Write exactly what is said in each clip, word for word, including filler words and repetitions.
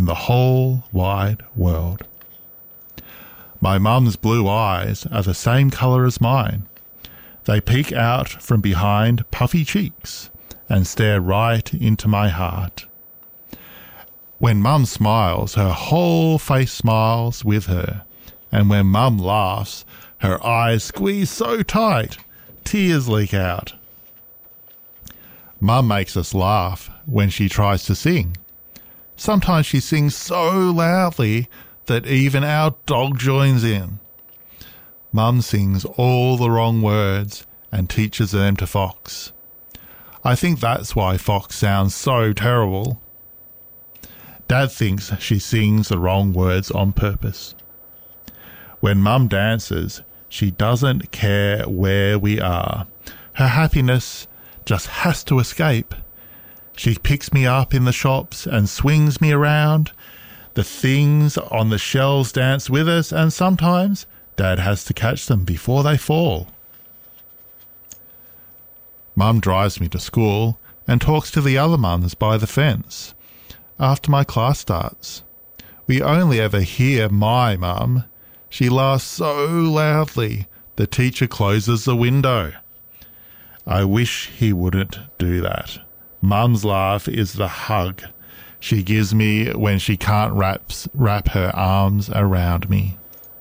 in the whole wide world. My mum's blue eyes are the same colour as mine. They peek out from behind puffy cheeks and stare right into my heart. When Mum smiles, her whole face smiles with her, and when Mum laughs, her eyes squeeze so tight, tears leak out. Mum makes us laugh when she tries to sing. Sometimes she sings so loudly that even our dog joins in. Mum sings all the wrong words and teaches them to Fox. I think that's why Fox sounds so terrible. Dad thinks she sings the wrong words on purpose. When Mum dances, she doesn't care where we are. Her happiness just has to escape. She picks me up in the shops and swings me around. The things on the shelves dance with us, and sometimes Dad has to catch them before they fall. Mum drives me to school and talks to the other mums by the fence after my class starts. We only ever hear my mum. She laughs so loudly the teacher closes the window. I wish he wouldn't do that. Mum's laugh is the hug she gives me when she can't wrap, wrap her arms around me.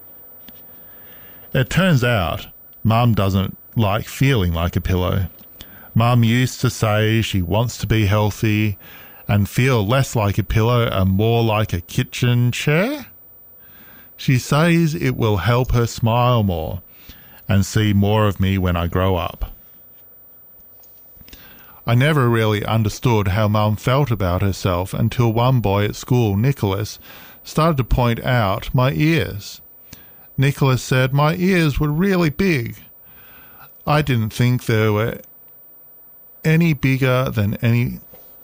It turns out Mum doesn't like feeling like a pillow. Mum used to say she wants to be healthy and feel less like a pillow and more like a kitchen chair. She says it will help her smile more and see more of me when I grow up. I never really understood how Mum felt about herself until one boy at school, Nicholas, started to point out my ears. Nicholas said my ears were really big. I didn't think they were any bigger than any...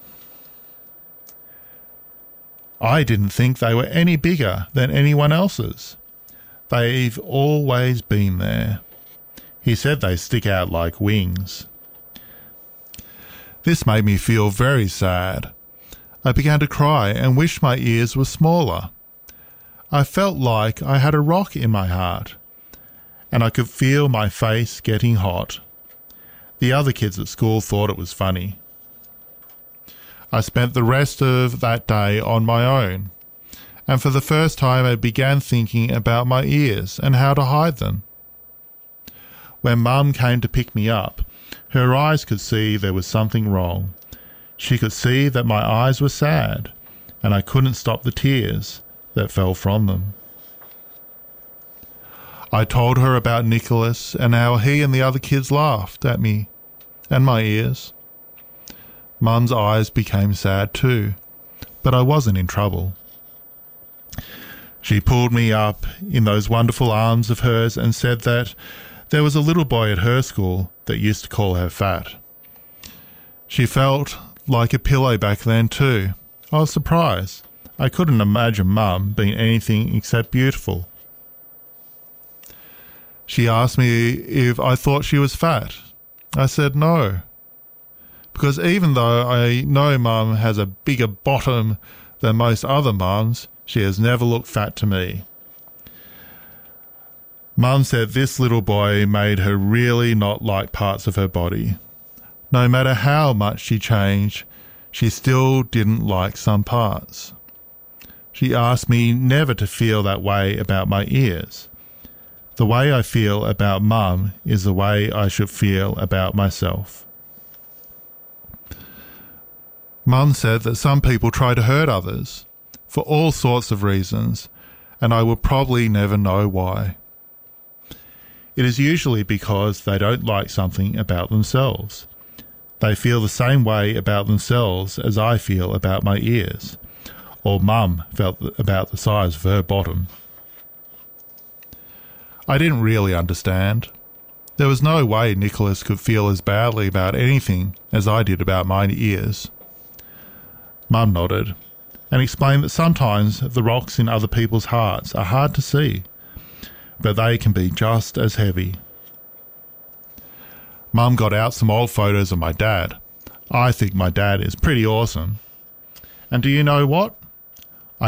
I didn't think they were any bigger than anyone else's. They've always been there. He said they stick out like wings. This made me feel very sad. I began to cry and wished my ears were smaller. I felt like I had a rock in my heart, and I could feel my face getting hot. The other kids at school thought it was funny. I spent the rest of that day on my own, and for the first time I began thinking about my ears and how to hide them. When Mum came to pick me up, her eyes could see there was something wrong. She could see that my eyes were sad, and I couldn't stop the tears that fell from them. I told her about Nicholas and how he and the other kids laughed at me and my ears. Mum's eyes became sad too, but I wasn't in trouble. She pulled me up in those wonderful arms of hers and said that there was a little boy at her school that used to call her fat. She felt like a pillow back then too. I was surprised. I couldn't imagine Mum being anything except beautiful. She asked me if I thought she was fat. I said no, because even though I know Mum has a bigger bottom than most other mums, she has never looked fat to me. Mum said this little boy made her really not like parts of her body. No matter how much she changed, she still didn't like some parts. She asked me never to feel that way about my ears. The way I feel about Mum is the way I should feel about myself. Mum said that some people try to hurt others for all sorts of reasons, and I will probably never know why. It is usually because they don't like something about themselves. They feel the same way about themselves as I feel about my ears, or Mum felt about the size of her bottom. I didn't really understand. There was no way Nicholas could feel as badly about anything as I did about my ears. Mum nodded and explained that sometimes the rocks in other people's hearts are hard to see, but they can be just as heavy. Mum got out some old photos of my dad. I think my dad is pretty awesome. And do you know what?